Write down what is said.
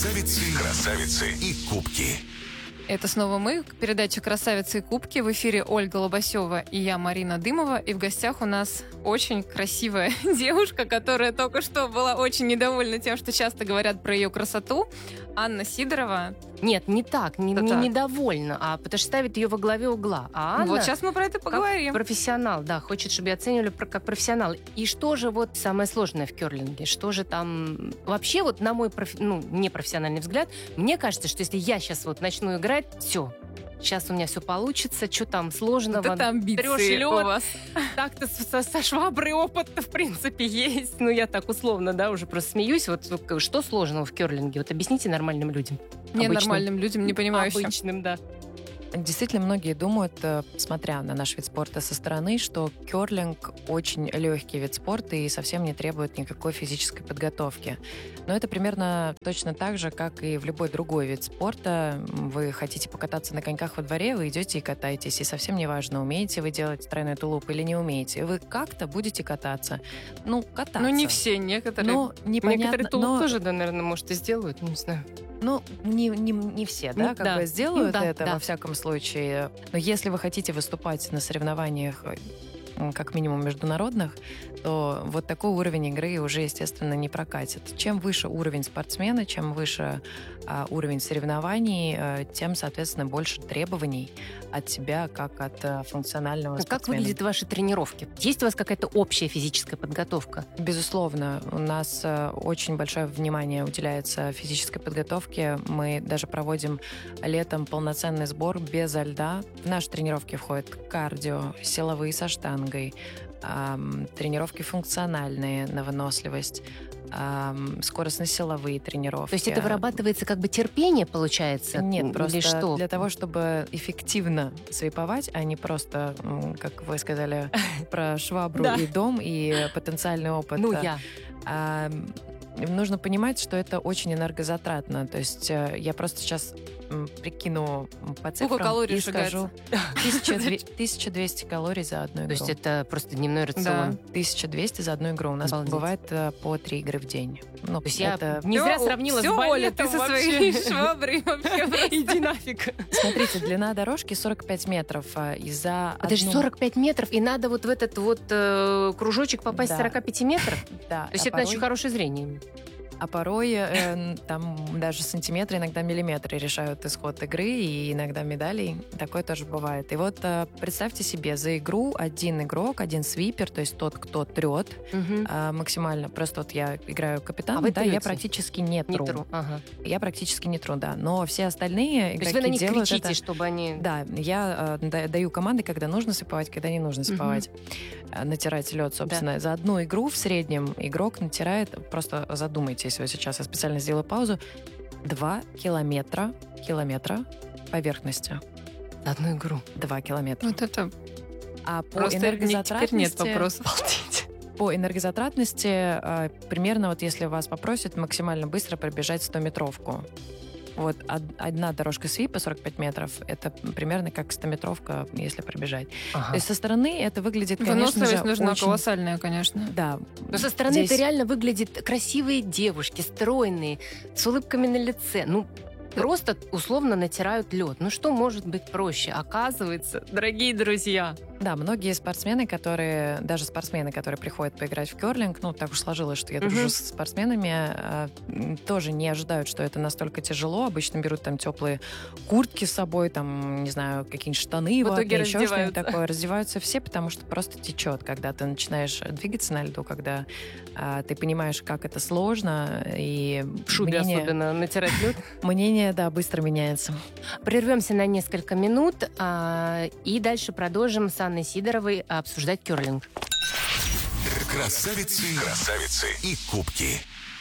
Красавицы и кубки. Это снова мы, передача «Красавицы и кубки». В эфире Ольга Лобасева и я, Марина Дымова. И в гостях у нас очень красивая девушка, которая только что была очень недовольна тем, что часто говорят про ее красоту. Анна Сидорова. Нет, не так, не недовольна, а потому что ставит ее во главе угла. А Анна, вот сейчас мы про это поговорим. Как профессионал, да, хочет, чтобы ее оценивали как профессионал. И что же вот самое сложное в керлинге? Что же там... Вообще вот на мой непрофессиональный взгляд, мне кажется, что если я сейчас вот начну играть, все, сейчас у меня все получится, что там сложного. Вот это амбиции лед, у вас. Так-то со шваброй опыт-то, в принципе, есть. Ну, я так условно, да, уже просто смеюсь. Вот что сложного в керлинге? Вот объясните нормальным людям. Нормальным людям, не понимающим. Обычным, да. Действительно, многие думают, смотря на наш вид спорта со стороны, что керлинг очень легкий вид спорта и совсем не требует никакой физической подготовки. Но это примерно точно так же, как и в любой другой вид спорта. Вы хотите покататься на коньках во дворе, вы идете и катаетесь. И совсем не важно, умеете вы делать тройной тулуп или не умеете. Вы как-то будете кататься. Кататься. Ну, не все, некоторые. Некоторые тулуп тоже, да, наверное, может, и сделают, не знаю. Не все, да, сделают это, во всяком случае. Но если вы хотите выступать на соревнованиях, как минимум международных, то вот такой уровень игры уже, естественно, не прокатит. Чем выше уровень спортсмена, чем выше уровень соревнований, тем, соответственно, больше требований от себя, как от функционального спортсмена. Как выглядят ваши тренировки? Есть у вас какая-то общая физическая подготовка? Безусловно. У нас очень большое внимание уделяется физической подготовке. Мы даже проводим летом полноценный сбор без льда. В наши тренировки входят кардио, силовые со штангой, тренировки функциональные на выносливость, скоростно-силовые тренировки. То есть это вырабатывается как бы терпение, получается? Нет, просто что? Для того, чтобы эффективно свиповать, а не просто, как вы сказали, про швабру и дом, и потенциальный опыт. Нужно понимать, что это очень энергозатратно. То есть я просто сейчас прикину по цифрам. Сколько калорий и скажу 1200 калорий за одну игру. То есть это просто дневной рацион? 1200 за одну игру. У нас бывает по 3 игры в день. То есть я не зря сравнила с балетом. Оля, ты со своей шваброй вообще иди нафиг. Смотрите, длина дорожки 45 метров. Подожди, 45 метров, и надо вот в этот вот кружочек попасть с 45 метров? Да. То есть это очень хорошее зрение. А порой там даже сантиметры, иногда миллиметры решают исход игры, и иногда медалей. Такое тоже бывает. И вот представьте себе, за игру один игрок, один свипер, то есть тот, кто трет максимально. Просто вот я играю капитаном, я практически не тру. Я практически не тру, да. Но все остальные игроки делают это... То есть вы на них кричите, чтобы они... Да, я даю команды, когда нужно свиповать, когда не нужно свиповать. Натирать лед, собственно. Да. За одну игру в среднем игрок натирает, просто задумайтесь, вы сейчас, я специально сделаю паузу, 2 километра поверхности. За одну игру. 2 километра. Вот это... А по энергозатратности... Теперь нет вопросов. По энергозатратности примерно, вот если вас попросят максимально быстро пробежать 100-метровку. Вот одна дорожка свипа 45 метров, это примерно как 100-метровка, если пробежать. То есть со стороны это выглядит, конечно же, нужна очень... колоссальная, конечно. Да. Но со стороны это реально выглядит красивые девушки, стройные, с улыбками на лице. Просто условно натирают лед. Что может быть проще? Оказывается, дорогие друзья. Да, многие спортсмены, даже спортсмены, которые приходят поиграть в керлинг, так уж сложилось, что я дружу с спортсменами, тоже не ожидают, что это настолько тяжело. Обычно берут там теплые куртки с собой, там, не знаю, какие-нибудь штаны, ватные, еще что-нибудь такое. Раздеваются все, потому что просто течет, когда ты начинаешь двигаться на льду, когда ты понимаешь, как это сложно. И в шубе особенно натирать лед. Мнение, да, быстро меняется. Прервемся на несколько минут и дальше продолжим с Анной Сидоровой обсуждать керлинг. Красавицы и кубки.